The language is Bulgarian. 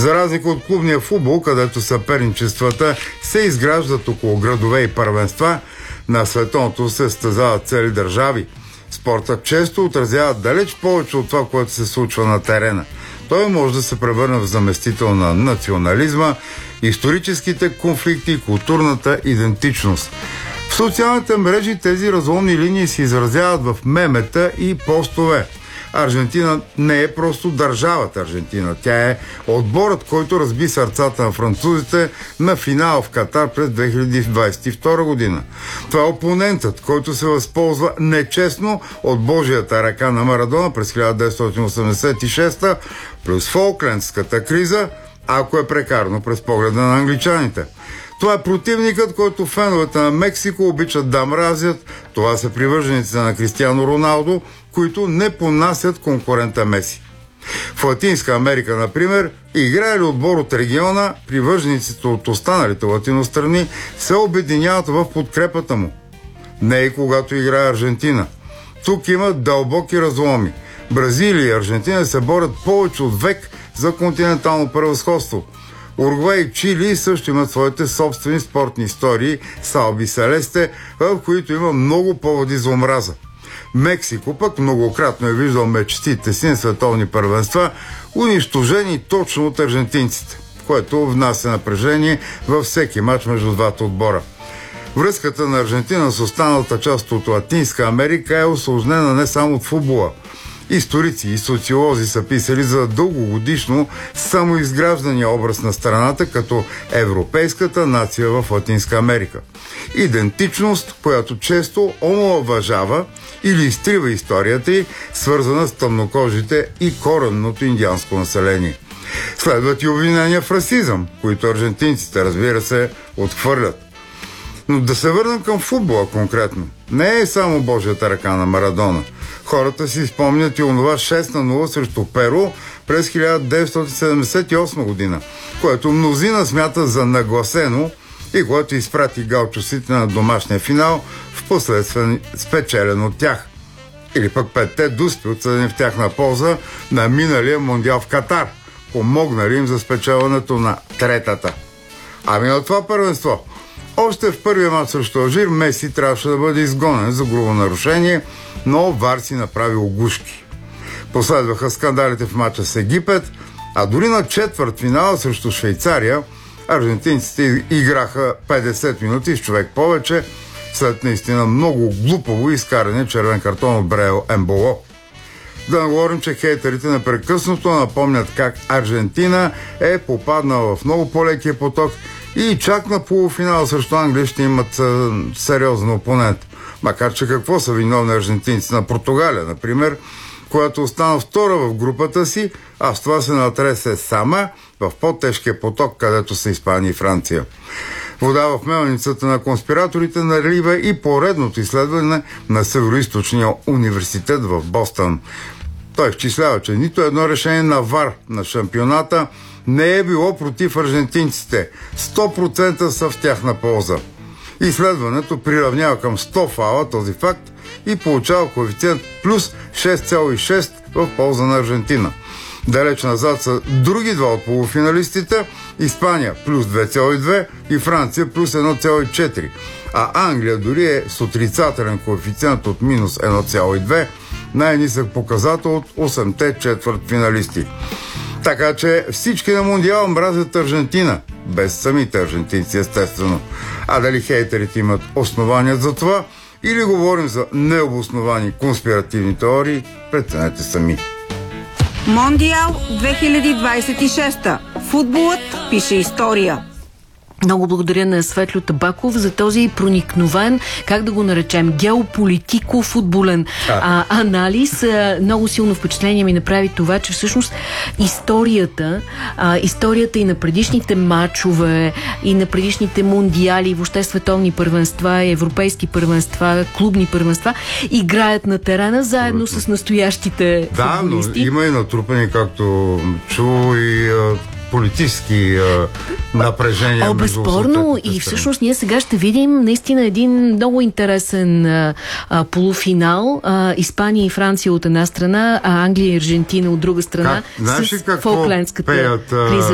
За разлика от клубния футбол, където съперничествата се изграждат около градове и първенства, на световното се състезават цели държави. Спортът често отразява далеч повече от това, което се случва на терена. Той може да се превърне в заместител на национализма, историческите конфликти и културната идентичност. В социалните мрежи тези разломни линии се изразяват в мемета и постове. Аржентина не е просто държавата Аржентина. Тя е отборът, който разби сърцата на французите на финал в Катар през 2022 година. Това е опонентът, който се възползва нечестно от Божията ръка на Марадона през 1986 плюс Фолклендската криза, ако е прекарано през погледа на англичаните. Това е противникът, който феновете на Мексико обичат да мразят. Това са привържениците на Кристиано Роналдо, които не понасят конкурента Меси. В Латинска Америка, например, играли отбор от региона, привържениците от останалите латинострани се обединяват в подкрепата му. Не и когато играе Аржентина. Тук има дълбоки разломи. Бразилия и Аржентина се борят повече от век за континентално превъзходство. Уругвай и Чили също имат своите собствени спортни истории, салби селесте, в които има много поводи за омраза. Мексико пък многократно е виждал мечтите си на световни първенства, унищожени точно от аржентинците, което внася напрежение във всеки мач между двата отбора. Връзката на Аржентина с останалата част от Латинска Америка е усложнена не само от футбола. Историци и социолози са писали за дългогодишно самоизграждания образ на страната като европейската нация в Латинска Америка. Идентичност, която често омаловажава или изтрива историята й, свързана с тъмнокожите и коренното индианско население. Следват и обвинения в расизъм, които аржентинците, разбира се, отхвърлят. Но да се върнем към футбола конкретно. Не е само Божията ръка на Марадона. Хората си спомнят и онова 6-0 срещу Перу през 1978 година, което мнозина смята за нагласено и което изпрати галчусите на домашния финал, в последствие спечелен от тях. Или пък 5-те дуспи, отсъдени в тяхна полза на миналия мондиал в Катар, помогнали им за спечелването на третата. Ами на това първенство. Още в първия мач срещу Алжир Меси трябваше да бъде изгонен за грубо нарушение, но ВАР си направи огушки. Последваха скандалите в мача с Египет, а дори на четвъртфинала срещу Швейцария аржентинците играха 50 минути с човек повече, след наистина много глупаво изкаране червен картон от Брейл Емболо. Да не говорим, че хейтерите непрекъснато напомнят как Аржентина е попаднала в много по-лекия поток и чак на полуфинал срещу Англия ще имат сериозен опонент. Макар че какво са виновни аржентинци на Португалия, например, която остана втора в групата си, а с това се натресе сама в по-тежкия поток, където са Испания и Франция. Вода в мелницата на конспираторите налива и поредното изследване на Североизточния университет в Бостън. Той изчислява, че нито едно решение на ВАР на шампионата не е било против аржентинците. 100% са в тяхна полза. Изследването приравнява към 100 фала този факт и получава коефициент плюс 6,6 в полза на Аржентина. Далеч назад са други два от полуфиналистите – Испания плюс 2,2 и Франция плюс 1,4. А Англия дори е с отрицателен коефициент от минус 1,2, най-нисък показател от 8-те четвъртфиналисти. Така че всички на Мондиал мразят Аржентина, без самите аржентинци естествено. А дали хейтерите имат основания за това или говорим за необосновани конспиративни теории, преценете сами. Мондиал 2026. Футболът пише история. Много благодаря на Светлю Табаков за този проникновен, как да го наречем, геополитико-футболен анализ. Много силно впечатление ми направи това, че всъщност историята и на предишните матчове, и на предишните мондиали, въобще световни първенства, европейски първенства, клубни първенства, играят на терена заедно с настоящите футболисти. Да, но има и натрупани, както чу и политически напрежения. Безспорно, и всъщност ние сега ще видим наистина един много интересен полуфинал. Испания и Франция от една страна, а Англия и Аржентина от друга страна. Знаеш ли какво Фолклендската пеят криза.